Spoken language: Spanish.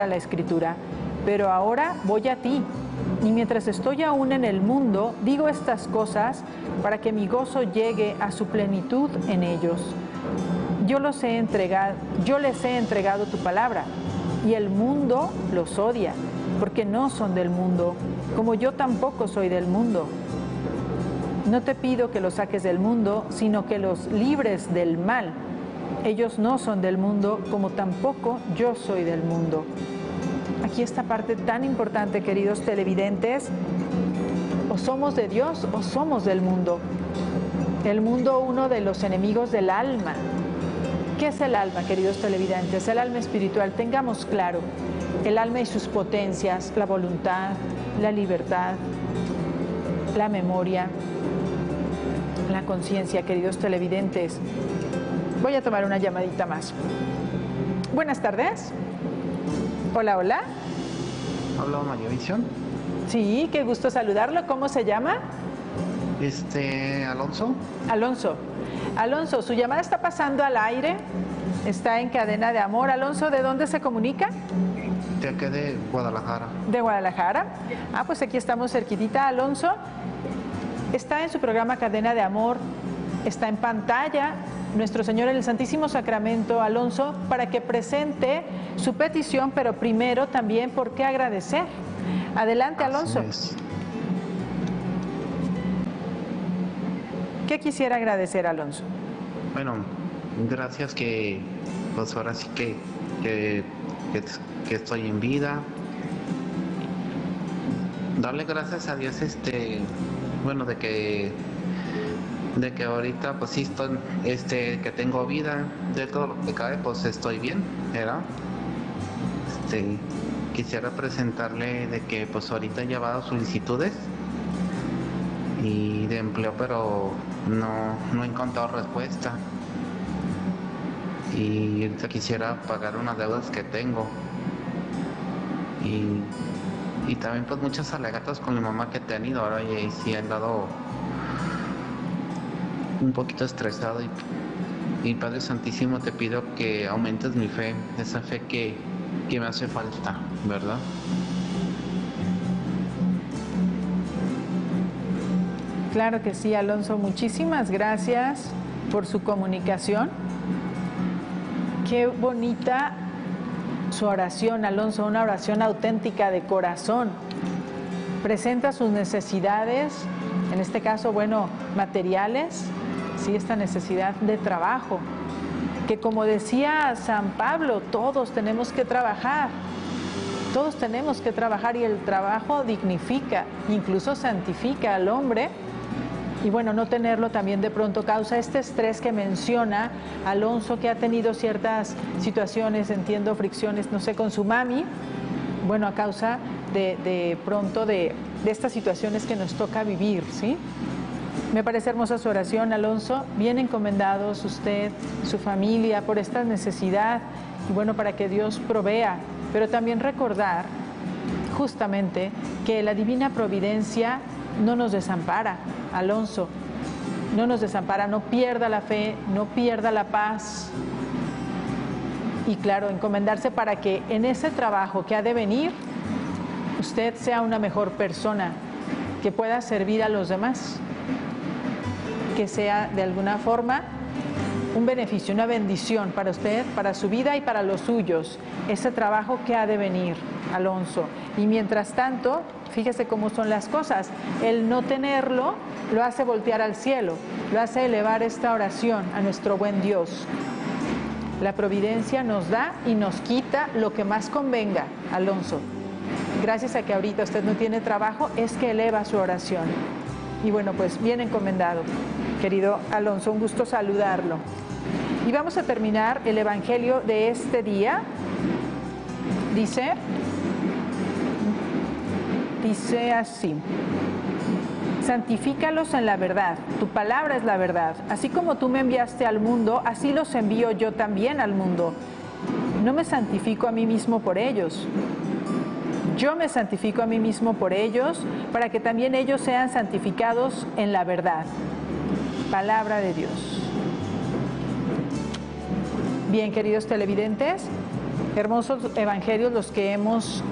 la Escritura, pero ahora voy a ti. Y mientras estoy aún en el mundo, digo estas cosas para que mi gozo llegue a su plenitud en ellos. Yo les he entregado tu palabra, y el mundo los odia, porque no son del mundo, como yo tampoco soy del mundo. No te pido que los saques del mundo, sino que los libres del mal. Ellos no son del mundo, como tampoco yo soy del mundo. Aquí esta parte tan importante, queridos televidentes. O somos de Dios o somos del mundo. El mundo, uno de los enemigos del alma. ¿Qué es el alma, queridos televidentes? El alma espiritual, tengamos claro. El alma y sus potencias, la voluntad, la libertad, la memoria, la conciencia, queridos televidentes. Voy a tomar una llamadita más. Buenas tardes. Hola, hola. Hola, María Visión. Sí, qué gusto saludarlo. ¿Cómo se llama? Alonso. Alonso, su llamada está pasando al aire. Está en Cadena de Amor. Alonso, ¿de dónde se comunica? De aquí de Guadalajara. De Guadalajara. Ah, pues aquí estamos cerquitita, Alonso. Está en su programa Cadena de Amor. Está en pantalla Nuestro Señor en el Santísimo Sacramento, Alonso, para que presente su petición, pero primero también por qué agradecer. Adelante, Alonso. Así es. ¿Qué quisiera agradecer, Alonso? Bueno, gracias que, pues ahora sí que estoy en vida. Darle gracias a Dios, bueno, de que ahorita pues sí estoy, que tengo vida, de todo lo que cae, pues estoy bien, ¿verdad? Quisiera presentarle de que pues ahorita he llevado solicitudes y de empleo, pero no he encontrado respuesta. Y ahorita quisiera pagar unas deudas que tengo. Y también pues muchas alegatas con mi mamá que he tenido ahora, y sí he andado un poquito estresado, y Padre Santísimo, te pido que aumentes mi fe, esa fe que me hace falta, ¿verdad? Claro que sí, Alonso. Muchísimas gracias por su comunicación. Qué bonita su oración, Alonso, una oración auténtica de corazón. Presenta sus necesidades, en este caso, bueno, materiales, sí, esta necesidad de trabajo, que como decía San Pablo, todos tenemos que trabajar, y el trabajo dignifica, incluso santifica al hombre. Y bueno, no tenerlo también de pronto causa este estrés que menciona Alonso, que ha tenido ciertas situaciones, entiendo, fricciones, no sé, con su mami, bueno, a causa de pronto de estas situaciones que nos toca vivir, ¿sí? Me parece hermosa su oración, Alonso. Bien encomendados usted, su familia, por esta necesidad, y bueno, para que Dios provea, pero también recordar justamente que la divina providencia no nos desampara, Alonso, no nos desampara. No pierda la fe, no pierda la paz, y claro, encomendarse para que en ese trabajo que ha de venir, usted sea una mejor persona, que pueda servir a los demás, que sea de alguna forma un beneficio, una bendición para usted, para su vida y para los suyos, ese trabajo que ha de venir, Alonso. Y mientras tanto, fíjese cómo son las cosas, el no tenerlo lo hace voltear al cielo, lo hace elevar esta oración a nuestro buen Dios. La providencia nos da y nos quita lo que más convenga, Alonso. Gracias a que ahorita usted no tiene trabajo, es que eleva su oración. Y bueno, pues bien encomendado, querido Alonso, un gusto saludarlo. Y vamos a terminar el Evangelio de este día. Dice así: santifícalos en la verdad, tu palabra es la verdad. Así como tú me enviaste al mundo, así los envío yo también al mundo. No me santifico a mí mismo por ellos. Yo me santifico a mí mismo por ellos, para que también ellos sean santificados en la verdad. Palabra de Dios. Bien, queridos televidentes, Hermosos evangelios los que hemos